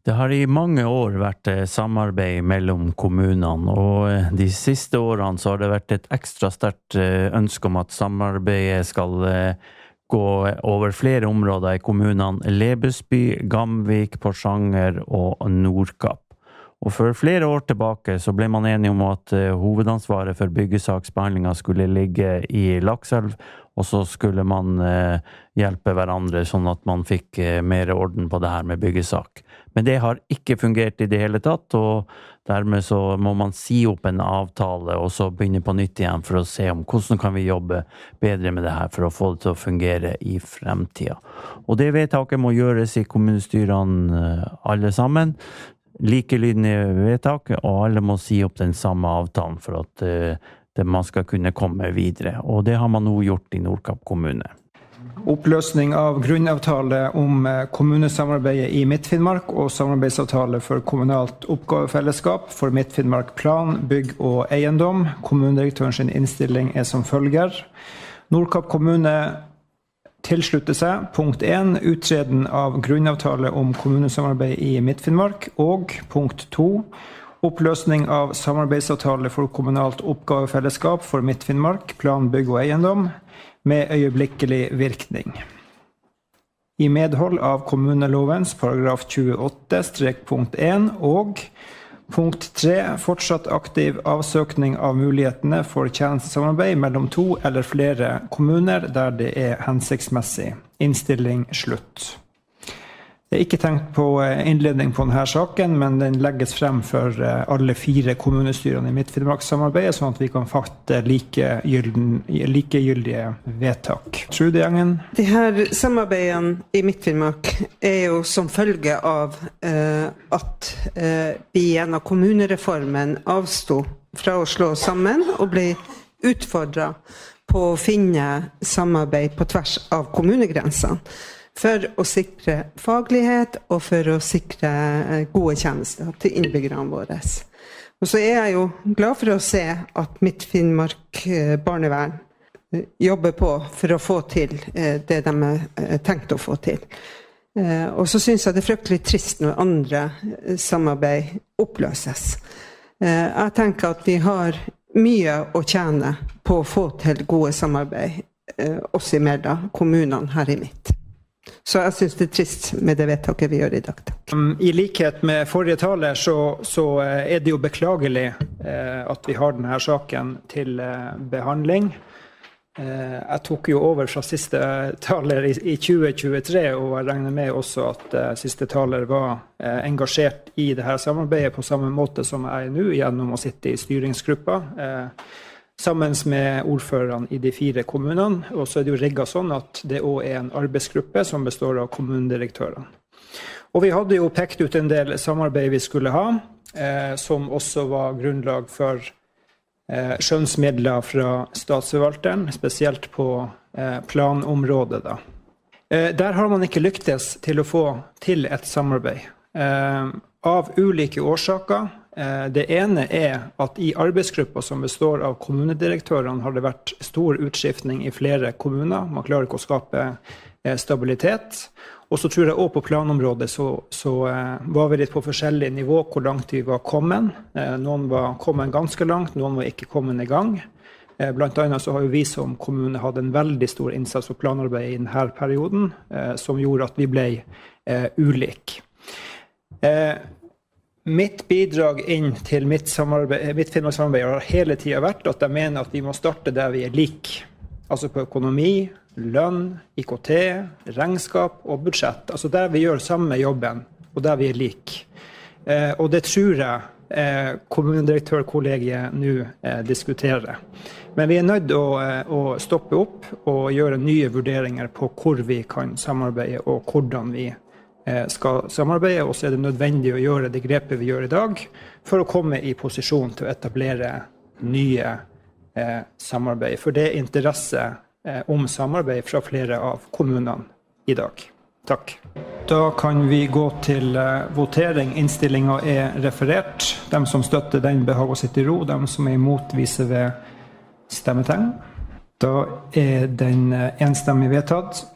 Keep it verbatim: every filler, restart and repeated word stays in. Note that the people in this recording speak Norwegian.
Det har i mange år vært samarbeid mellom kommunene, og de siste årene så har det vært et ekstra sterkt ønske om at samarbeidet skal gå over flere områder i kommunene Lebesby, Gamvik, Porsanger og Nordkapp. Og for flere år tilbake så ble man enige om at hovedansvaret for byggesaksbehandlingen skulle ligge i Lakselv, og så skulle man hjelpe hverandre sånn at man fikk mer orden på det her med byggesak. Men det har ikke fungert i det hele tatt, og dermed så må man si opp en avtale og så begynne på nytt igjen for å se om hvordan kan vi jobbe bedre med det her for å få det til å fungere i fremtiden. Og det vedtaket må gjøres i kommunestyrene alle sammen, likelydende vedtak, og alle må si opp den samme avtalen for at det man skal kunne komme videre. Og det har man nå gjort i Nordkapp kommune. Oppløsning av grunnavtale om kommunesamarbeidet i Midt-Finnmark og samarbeidsavtale for kommunalt oppgavefellesskap for Midt-Finnmark plan, bygg og eiendom. Kommunedirektørens innstilling er som følger. Nordkapp kommune tilslutter seg punkt en, utreden av grunnavtale om kommunesamarbeid i Midt-Finnmark, og punkt to, oppløsning av samarbeidsavtale for kommunalt oppgavefellesskap for Midt-Finnmark, plan, bygg og eiendom, med øyeblikkelig virkning. I medhold av kommunelovens paragraf tjueåtte, punkt en, og punkt tre, fortsatt aktiv avsøkning av mulighetene for tjenestesamarbeid mellom to eller flere kommuner der det er hensiktsmessig. Innstilling slutt. Det er ikke tenkt på innledning på denne saken, men den legges frem for alle fire kommunestyrene i Midt-Finnmark-samarbeidet, sånn at vi kan fatte likegyldige vedtak. Trude Gjengen? De her samarbeidene i Midt-Finnmark er jo som følge av eh, at eh, vi gjennom kommunereformen avstod fra å slå sammen og ble utfordret på å finne samarbeid på tvers av kommunegrensene, for å sikre faglighet og for å sikre gode tjenester til innbyggerne våre. Og så er jeg jo glad for å se at Midt-Finnmark barnevern jobber på for å få til det de har tenkt å få til. Og så synes jeg det er fryktelig trist når andre samarbeid oppløses. Jeg tenker at vi har mye å tjene på å få til gode samarbeid, også mellom kommunene her i Midt. Så jeg synes det er trist med det vedtaket vi gjør i dag. Takk. I likhet med forrige taler så, så er det jo beklagelig eh, at vi har denne saken til eh, behandling. Eh, jeg tok jo over fra siste taler i, i tjue tjuetre, og jeg regner med også at eh, siste taler var eh, engasjert i dette samarbeidet på samme måte som jeg er nå, gjennom å sitte i styringsgruppa. Eh, Sammen med ordførerne i de fire kommunene, og så er det jo rigget sånn at det også er en arbeidsgruppe som består av kommunedirektørene. Og vi hadde jo pekt ut en del samarbeid vi skulle ha, eh, som også var grunnlag for eh, skjønnsmidler fra statsforvalteren, spesielt på eh, planområdet da. Eh, der har man ikke lyktes til å få til et samarbeid, eh, av ulike årsaker. Det ene er at i arbeidsgrupper som består av kommunedirektørene har det vært stor utskiftning i flere kommuner. Man klarer ikke å skape stabilitet. Og så tror jeg også på planområdet så, så var vi litt på forskjellig nivå hvor langt vi var kommet. Noen var kommet ganske langt, noen var ikke kommet i gang. Blant annet så har jo vi som kommune hatt en veldig stor innsats for planarbeid i denne perioden, som gjorde at vi ble ulike. Mitt bidrag inn til mitt Midt-Finnmark-samarbeid har hele tiden vært at jeg mener at vi må starte der vi er like. Altså på økonomi, lønn, I K T, regnskap og budsjett. Altså der vi gjør samme jobben, og der vi er like. Eh, og det tror jeg eh, kommunedirektørkollegiet nå eh, diskuterer. Men vi er nødt til å, eh, å stoppe opp og gjøre nye vurderinger på hvor vi kan samarbeide og hvordan vi skal samarbeide, og så er det nødvendig å gjøre det grepet vi gjør i dag for å komme i posisjon til å etablere nye eh, samarbeid. For det er interesse eh, om samarbeid fra flere av kommunene i dag. Takk. Da kan vi gå til eh, votering. Innstillingen er referert. De som støtter den behager å sitte i ro. De som er imot viser ved stemmetegn. Da er den enstemmig vedtatt.